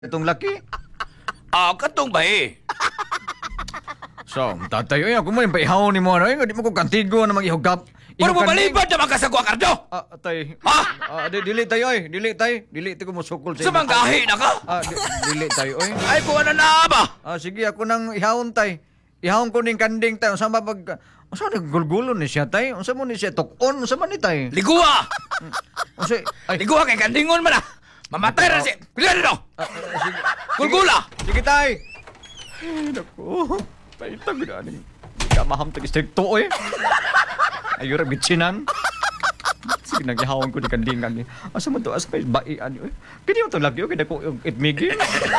Itong laki. Katong ba eh. So, tatay, ay, ako mo yung paihaw ni mo, ano, di mo ko kantigo na mag-ihugap. Pero mo malibad naman ka sa kuwa, Cardo! Tay. Ha? Dili tayo, ay. Dili tayo. Dili tayo mo sukol sa Sumanggahi na ka? Dili tayo, ay. Ay, kung ano na ba? Sige, ako nang ihawon, tay. Ihawon ko ning kanding, tay. Unsa ba pag... Unsa nagulgulo ni siya, tay? Unsa mo ni siya tukon? Unsa man ni, tay? Liguwa! Unsa... Ay, Liguwa kay kandingon man na! Mamatay na siya! Pilihan nito! sige. Gulgula! Sige, tay. Ay, naku. Tay, tagaan ni. Kamaham tag istrikto, eh. Ayura, bitsinan. Sige, nag-ihawon ko ni kandingan ni. Asa mo to? Asa may baian ni? Kaya mo to lagi, okay na ko yung itmigi.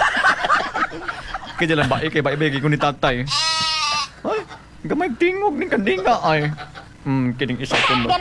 Kaya lang bai, kaya bai-bai ko ni tatay. Ay, gamay tingog ni kandinga, ay. Kining isa ko mo.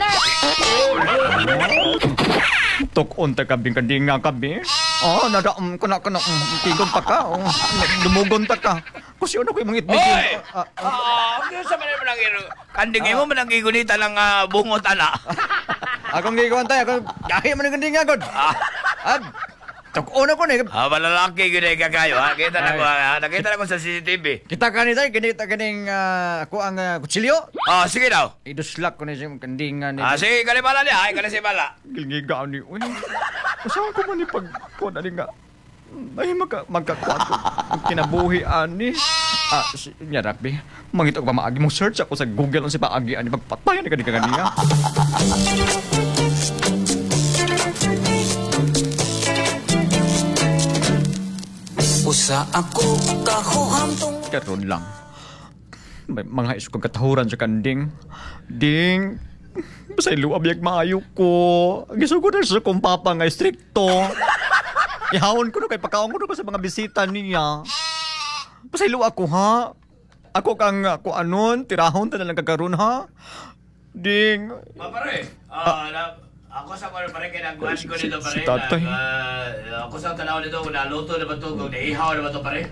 Tukon ta kabing kandinga kabi. Nadaam ko na tingog pa ka. Dumugon ta ka. Kasi ano ko yung mga itmigi. Oy! Ano sa manay mo nang kandingin mo manang gigunita ng bungot, ana? Akong gigawan tayo. Akong gahi man ng kandinga, God. Tukon ako na. Malalaki yun eh kakayo, ha? Kita na ko, ha? Nakita na ko sa CCTV. Kita ka ni tayo. Kinita kaning ako ang kutsilyo. Sige daw. Iduslak ko na siya kandinga ni. Sige, kalibala niya, ay, kalisi bala. Gilgiga ni. Uy, masama ko man ni pagkuhan ani nga. Ay, magkakuhan ko. Ang kinabuhi ani. Nya Rakbi, mangito ko pa maagi mong search ako sa Google ang si paagi ani pagpatayan ni kanina kanina. Usa ako kahuhamtong Karon lang. May mga isko katahuran sa kanding. Ding, basay luwab yak maayo ko. Gisugod na sa kong papa nga strikto. Ihawon ko na kay pagkaon ko na sa mga bisita niya. Pasaylo ako, ha? Ako kang ako anon, tirahon ta na lang kagaron, ha? Ding. Pare, ako sa pare kay nagkuhan ko nito pare. Si tatay. Ako sa tanaw nito kung naluto na ba ito, kung naihaw na ba ito pare.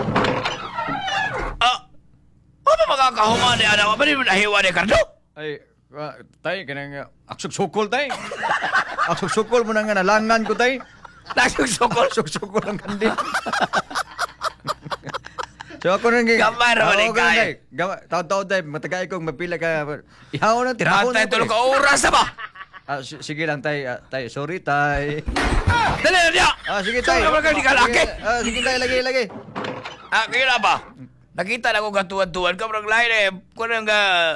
Ano makakahuman ni Adam? Ba rin mo nahiwa ni Cardo? Ay, tay, kanang aksuk-sukol, tay. Aksuk-sukol mo na nga nalangan ko, tay. Nasugsukol. Aksuk-sukol ang kanding. So ako nang Gamay raman ni kay. Taon-taon tay, matagay kong mapila ka. Ihaw na, tirahon Atay tulog ka oras na ba? Sige lang, tay. Tay, sorry, tay. Dali na niya! Sige, tay. Saan ka di ka laki? Sige, tay, lagi. Kaya ba? Nakita na ko katuwan-tuwan ka, marang lain eh. Kurang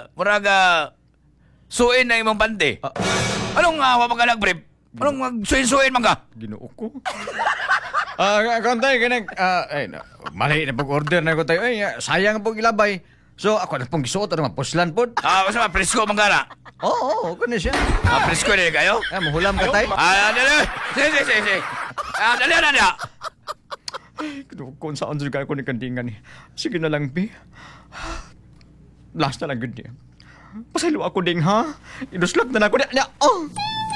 suin na imong pante. Anong wapag ka nag-brief? Anong magsuin-suin man ka? Ginoo ko. Kantay, ganang, mali na pag-order na ko tayo. Ay, sayang pong ilabay. So, ako na pong gisuot, ano, puslan po. Basta presko man ka na. Oo, na siya. Presko na kayo? Mahulam ka tayo. Dali. Sige. Dali na niya. Kung saan siya ko ni kandingan eh. Sige na lang, Bi. Last na lang, good niya. Pasalo ako ding, ha? Inuslak na ako niya.